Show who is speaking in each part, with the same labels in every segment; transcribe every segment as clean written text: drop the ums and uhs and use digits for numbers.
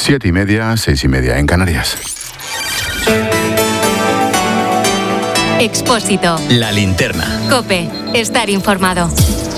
Speaker 1: 7:30, 6:30 en Canarias.
Speaker 2: Expósito.
Speaker 3: La linterna.
Speaker 2: COPE. Estar informado.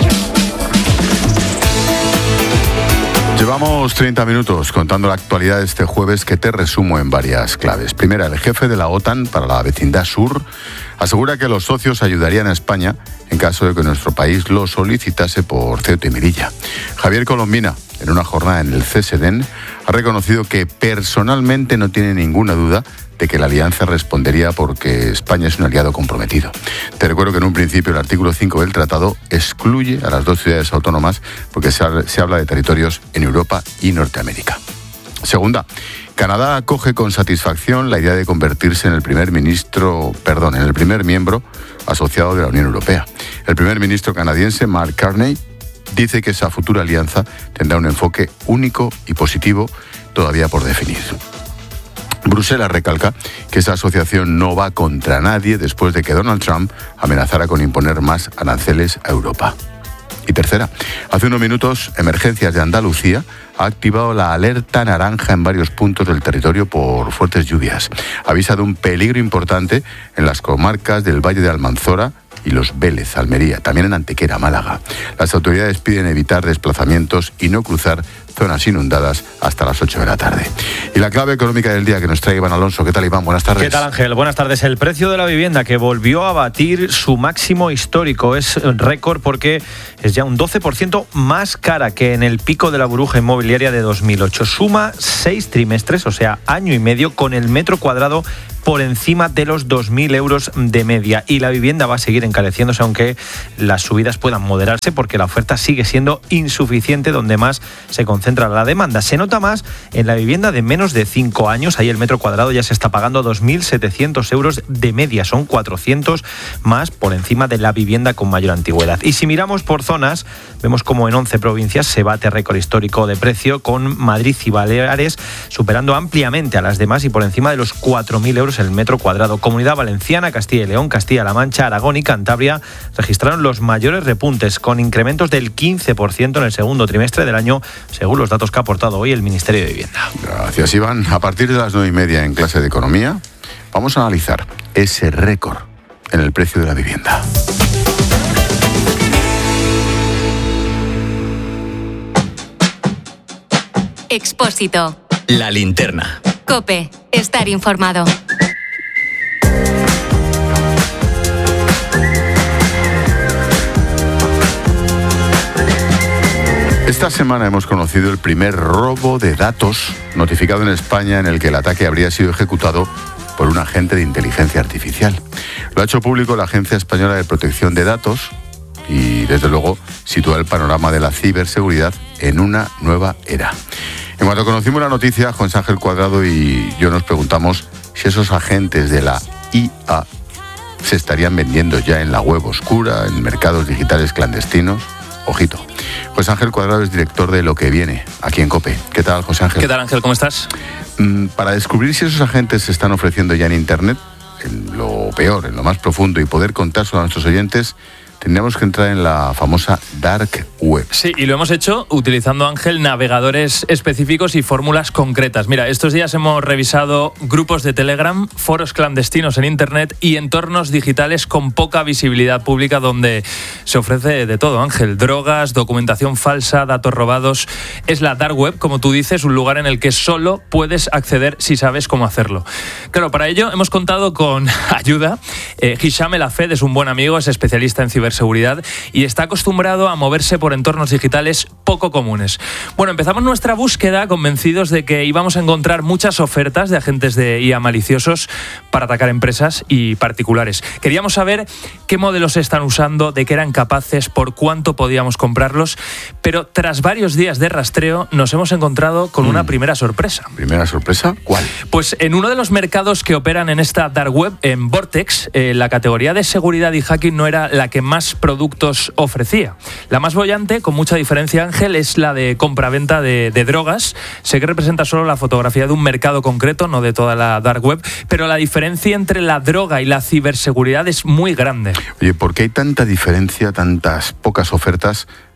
Speaker 1: Llevamos 30 minutos contando la actualidad de este jueves, que te resumo en varias claves. Primera, el jefe de la OTAN para la vecindad sur asegura que los socios ayudarían a España en caso de que nuestro país lo solicitase por Ceuta y Melilla. Javier Colombina, en una jornada en el CSDN, ha reconocido que personalmente no tiene ninguna duda de que la alianza respondería porque España es un aliado comprometido. Te recuerdo que en un principio el artículo 5 del tratado excluye a las dos ciudades autónomas porque se habla de territorios en Europa y Norteamérica. Segunda, Canadá acoge con satisfacción la idea de convertirse en el primer miembro asociado de la Unión Europea. El primer ministro canadiense, Mark Carney, dice que esa futura alianza tendrá un enfoque único y positivo todavía por definir. Bruselas recalca que esa asociación no va contra nadie después de que Donald Trump amenazara con imponer más aranceles a Europa. Y tercera, hace unos minutos, Emergencias de Andalucía ha activado la alerta naranja en varios puntos del territorio por fuertes lluvias. Avisa de un peligro importante en las comarcas del Valle de Almanzora y Los Vélez, Almería, también en Antequera, Málaga. Las autoridades piden evitar desplazamientos y no cruzar zonas inundadas hasta las 8 de la tarde. Y la clave económica del día que nos trae Iván Alonso. ¿Qué tal, Iván? Buenas tardes.
Speaker 4: ¿Qué tal, Ángel? Buenas tardes. El precio de la vivienda, que volvió a batir su máximo histórico, es récord porque es ya un 12% más cara que en el pico de la burbuja inmobiliaria de 2008. Suma 6 trimestres, o sea, año y medio, con el metro cuadrado por encima de los 2.000 euros de media. Y la vivienda va a seguir encareciéndose, aunque las subidas puedan moderarse, porque la oferta sigue siendo insuficiente donde más se concentra la demanda. Se nota más en la vivienda de menos de 5 años. Ahí el metro cuadrado ya se está pagando 2.700 euros de media. Son 400 más por encima de la vivienda con mayor antigüedad. Y si miramos por zonas, vemos como en 11 provincias se bate récord histórico de precio, con Madrid y Baleares superando ampliamente a las demás y por encima de los 4.000 euros el metro cuadrado. Comunidad Valenciana, Castilla y León, Castilla-La Mancha, Aragón y Cantabria registraron los mayores repuntes, con incrementos del 15% en el segundo trimestre del año, según los datos que ha aportado hoy el Ministerio de Vivienda.
Speaker 1: Gracias, Iván. A partir de las 9:30 en clase de Economía, vamos a analizar ese récord en el precio de la vivienda.
Speaker 2: Expósito.
Speaker 3: La linterna.
Speaker 2: COPE. Estar informado.
Speaker 1: Esta semana hemos conocido el primer robo de datos notificado en España, en el que el ataque habría sido ejecutado por un agente de inteligencia artificial. Lo ha hecho público la Agencia Española de Protección de Datos y, desde luego, sitúa el panorama de la ciberseguridad en una nueva era. En cuanto conocimos la noticia, José Ángel Cuadrado y yo nos preguntamos si esos agentes de la IA se estarían vendiendo ya en la web oscura, en mercados digitales clandestinos. Ojito. José Ángel Cuadrado es director de Lo que Viene, aquí en COPE. ¿Qué tal, José Ángel?
Speaker 5: ¿Qué tal, Ángel? ¿Cómo estás?
Speaker 1: Para descubrir si esos agentes se están ofreciendo ya en Internet, en lo peor, en lo más profundo, y poder contárselo a nuestros oyentes, tendríamos que entrar en la famosa Dark Web.
Speaker 5: Sí, y lo hemos hecho utilizando, Ángel, navegadores específicos y fórmulas concretas. Mira, estos días hemos revisado grupos de Telegram, foros clandestinos en Internet y entornos digitales con poca visibilidad pública, donde se ofrece de todo, Ángel. Drogas, documentación falsa, datos robados. Es la Dark Web, como tú dices, un lugar en el que solo puedes acceder si sabes cómo hacerlo. Claro, para ello hemos contado con ayuda. Hisham El Hafed es un buen amigo, es especialista en ciberseguridad y está acostumbrado a moverse por entornos digitales poco comunes. Bueno, empezamos nuestra búsqueda convencidos de que íbamos a encontrar muchas ofertas de agentes de IA maliciosos para atacar empresas y particulares. Queríamos saber qué modelos están usando, de qué eran capaces, por cuánto podíamos comprarlos, pero tras varios días de rastreo nos hemos encontrado con una primera sorpresa.
Speaker 1: ¿Primera sorpresa? ¿Cuál?
Speaker 5: Pues en uno de los mercados que operan en esta Dark Web, en Vortex, la categoría de seguridad y hacking no era la que más productos ofrecía. La más bollante, con mucha diferencia, Ángel, es la de compraventa de drogas. Sé que representa solo la fotografía de un mercado concreto, no de toda la Dark Web, pero la diferencia entre la droga y la ciberseguridad es muy grande.
Speaker 1: Oye, ¿por qué hay tanta diferencia, tantas pocas ofertas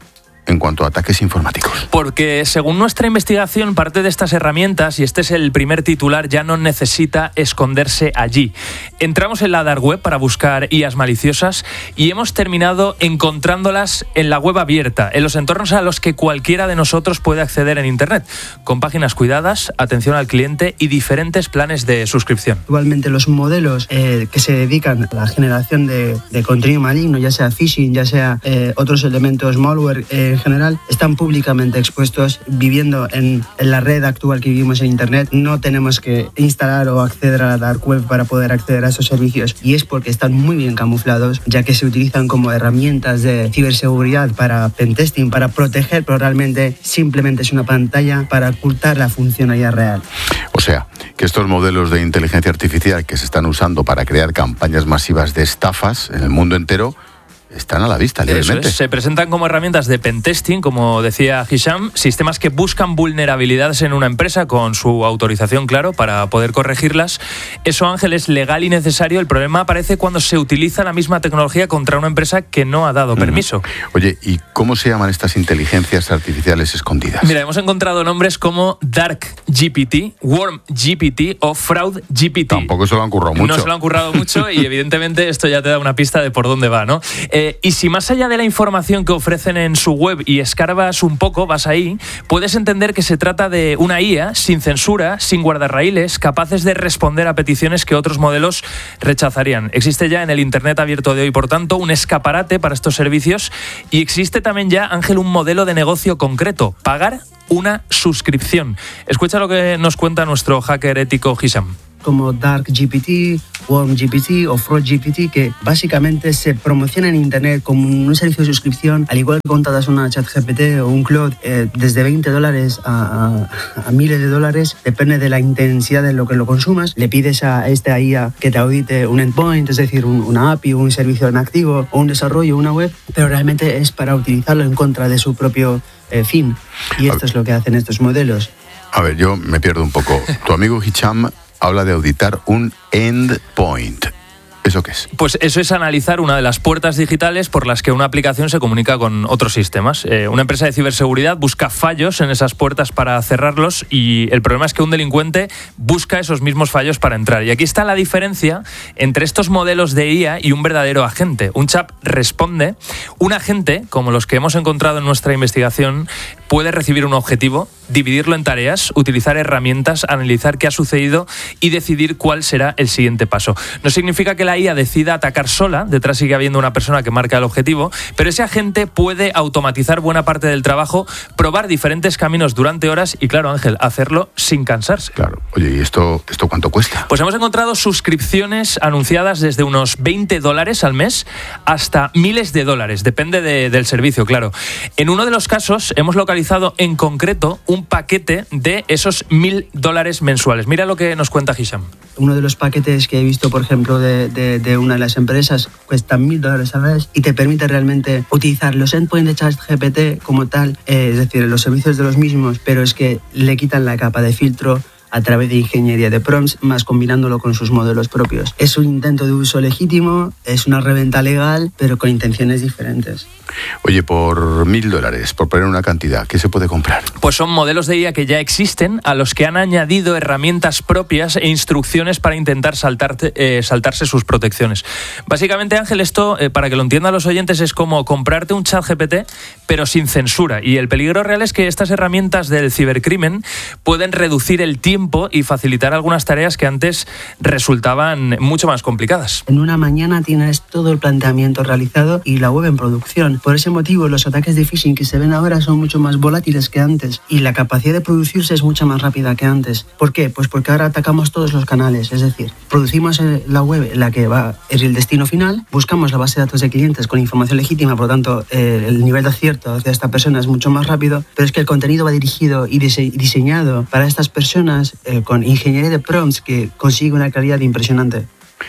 Speaker 1: en cuanto a ataques informáticos?
Speaker 5: Porque según nuestra investigación, parte de estas herramientas, y este es el primer titular, ya no necesita esconderse allí. Entramos en la dark web para buscar IAs maliciosas y hemos terminado encontrándolas en la web abierta, en los entornos a los que cualquiera de nosotros puede acceder en Internet, con páginas cuidadas, atención al cliente y diferentes planes de suscripción.
Speaker 6: Actualmente los modelos que se dedican a la generación de contenido maligno, ya sea phishing, ya sea otros elementos malware en general, están públicamente expuestos, viviendo en la red actual que vivimos en Internet. No tenemos que instalar o acceder a la dark web para poder acceder a esos servicios, y es porque están muy bien camuflados, ya que se utilizan como herramientas de ciberseguridad para pentesting, para proteger, pero realmente simplemente es una pantalla para ocultar la funcionalidad real.
Speaker 1: O sea, que estos modelos de inteligencia artificial que se están usando para crear campañas masivas de estafas en el mundo entero están a la vista libremente.
Speaker 5: Se presentan como herramientas de pentesting, como decía Hisham, sistemas que buscan vulnerabilidades en una empresa con su autorización, claro, para poder corregirlas. Eso, Ángel, es legal y necesario. El problema aparece cuando se utiliza la misma tecnología contra una empresa que no ha dado permiso.
Speaker 1: Oye, ¿y cómo se llaman estas inteligencias artificiales escondidas?
Speaker 5: Mira, hemos encontrado nombres como Dark GPT, Worm GPT o Fraud GPT.
Speaker 1: Tampoco se lo han currado mucho.
Speaker 5: No se lo han currado mucho y evidentemente esto ya te da una pista de por dónde va, ¿no? Y si más allá de la información que ofrecen en su web y escarbas un poco, vas ahí, puedes entender que se trata de una IA sin censura, sin guardarraíles, capaces de responder a peticiones que otros modelos rechazarían. Existe ya en el Internet abierto de hoy, por tanto, un escaparate para estos servicios, y existe también ya, Ángel, un modelo de negocio concreto: pagar una suscripción. Escucha lo que nos cuenta nuestro hacker ético Hisham.
Speaker 6: Como Dark GPT, Worm GPT o Fraud GPT, que básicamente se promociona en Internet como un servicio de suscripción, al igual que contratas una ChatGPT o un Claude, desde $20 a miles de dólares, depende de la intensidad de lo que lo consumas. Le pides a esta IA que te audite un endpoint, es decir, una API, un servicio en activo o un desarrollo, una web, pero realmente es para utilizarlo en contra de su propio fin. Y esto es lo que hacen estos modelos.
Speaker 1: A ver, yo me pierdo un poco. Tu amigo Hisham habla de auditar un endpoint. ¿Eso qué es?
Speaker 5: Pues eso es analizar una de las puertas digitales por las que una aplicación se comunica con otros sistemas. Una empresa de ciberseguridad busca fallos en esas puertas para cerrarlos, y el problema es que un delincuente busca esos mismos fallos para entrar. Y aquí está la diferencia entre estos modelos de IA y un verdadero agente. Un chat responde. Un agente, como los que hemos encontrado en nuestra investigación, puede recibir un objetivo, dividirlo en tareas, utilizar herramientas, analizar qué ha sucedido y decidir cuál será el siguiente paso. No significa que la IA decida atacar sola, detrás sigue habiendo una persona que marca el objetivo, pero ese agente puede automatizar buena parte del trabajo, probar diferentes caminos durante horas y, claro, Ángel, hacerlo sin cansarse.
Speaker 1: Claro. Oye, ¿y esto cuánto cuesta?
Speaker 5: Pues hemos encontrado suscripciones anunciadas desde unos $20 al mes hasta miles de dólares, depende del servicio, claro. En uno de los casos hemos localizado en concreto un paquete de esos $1,000 mensuales. Mira lo que nos cuenta Hisham.
Speaker 6: Uno de los paquetes que he visto, por ejemplo, de una de las empresas, cuesta $1,000 al mes y te permite realmente utilizar los endpoints de ChatGPT como tal, es decir, los servicios de los mismos, pero es que le quitan la capa de filtro a través de ingeniería de prompts, más combinándolo con sus modelos propios. Es un intento de uso legítimo, es una reventa legal, pero con intenciones diferentes.
Speaker 1: Oye, por $1,000, por poner una cantidad, ¿qué se puede comprar?
Speaker 5: Pues son modelos de IA que ya existen, a los que han añadido herramientas propias e instrucciones para intentar saltarse sus protecciones. Básicamente, Ángel, esto, para que lo entiendan los oyentes, es como comprarte un ChatGPT, pero sin censura. Y el peligro real es que estas herramientas del cibercrimen pueden reducir el tiempo y facilitar algunas tareas que antes resultaban mucho más complicadas.
Speaker 6: En una mañana tienes todo el planteamiento realizado y la web en producción. Por ese motivo, los ataques de phishing que se ven ahora son mucho más volátiles que antes y la capacidad de producirse es mucho más rápida que antes. ¿Por qué? Pues porque ahora atacamos todos los canales, es decir, producimos la web en la que va el destino final, buscamos la base de datos de clientes con información legítima, por lo tanto, el nivel de acierto hacia esta persona es mucho más rápido, pero es que el contenido va dirigido y diseñado para estas personas con ingeniería de prompts que consigue una calidad impresionante.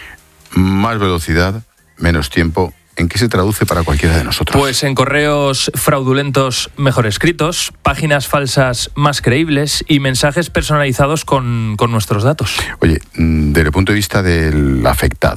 Speaker 1: Más velocidad, menos tiempo. ¿En qué se traduce para cualquiera de nosotros?
Speaker 5: Pues en correos fraudulentos mejor escritos, páginas falsas más creíbles y mensajes personalizados con nuestros datos.
Speaker 1: Oye, desde el punto de vista del afectado,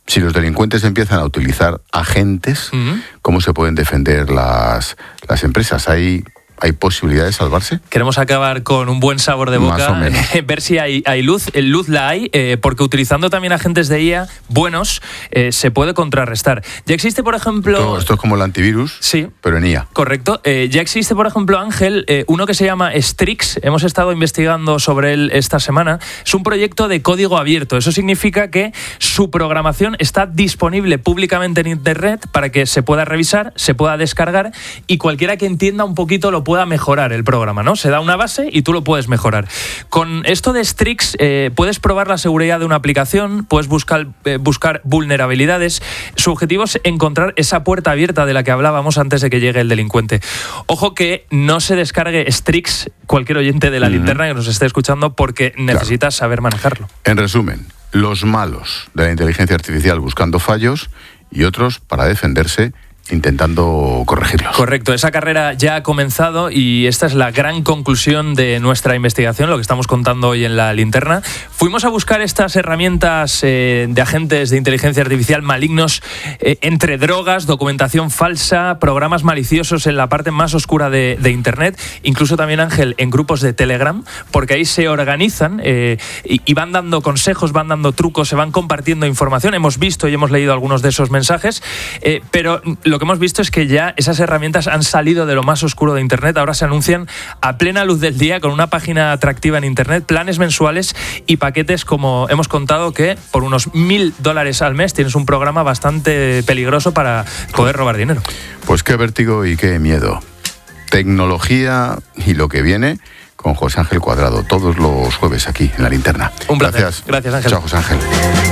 Speaker 1: Si los delincuentes empiezan a utilizar agentes, ¿cómo se pueden defender las empresas? ¿Hay posibilidad de salvarse?
Speaker 5: Queremos acabar con un buen sabor de boca,
Speaker 1: Más o menos.
Speaker 5: ver si hay luz. Luz la hay, porque utilizando también agentes de IA buenos, se puede contrarrestar. Ya existe, por ejemplo...
Speaker 1: Esto es como el antivirus,
Speaker 5: sí,
Speaker 1: pero en IA.
Speaker 5: Correcto. Ya existe, por ejemplo, Ángel, uno que se llama Strix. Hemos estado investigando sobre él esta semana. Es un proyecto de código abierto. Eso significa que su programación está disponible públicamente en Internet para que se pueda revisar, se pueda descargar y cualquiera que entienda un poquito lo pueda mejorar el programa, ¿no? Se da una base y tú lo puedes mejorar. Con esto de Strix puedes probar la seguridad de una aplicación, puedes buscar vulnerabilidades. Su objetivo es encontrar esa puerta abierta de la que hablábamos antes de que llegue el delincuente. Ojo que no se descargue Strix cualquier oyente de la linterna que nos esté escuchando, porque necesitas saber manejarlo.
Speaker 1: En resumen, los malos de la inteligencia artificial buscando fallos y otros para defenderse intentando corregirlos.
Speaker 5: Correcto, esa carrera ya ha comenzado y esta es la gran conclusión de nuestra investigación, lo que estamos contando hoy en la linterna. Fuimos a buscar estas herramientas de agentes de inteligencia artificial malignos entre drogas, documentación falsa, programas maliciosos en la parte más oscura de Internet, incluso también, Ángel, en grupos de Telegram, porque ahí se organizan y van dando consejos, van dando trucos, se van compartiendo información. Hemos visto y hemos leído algunos de esos mensajes, pero lo que hemos visto es que ya esas herramientas han salido de lo más oscuro de Internet. Ahora se anuncian a plena luz del día con una página atractiva en Internet, planes mensuales y paquetes, como hemos contado, que por unos $1.000 al mes tienes un programa bastante peligroso para poder robar dinero.
Speaker 1: Pues qué vértigo y qué miedo. Tecnología y lo que viene con José Ángel Cuadrado, todos los jueves aquí en La Linterna.
Speaker 5: Un placer.
Speaker 1: Gracias.
Speaker 5: Gracias, Ángel.
Speaker 1: Chao, José Ángel.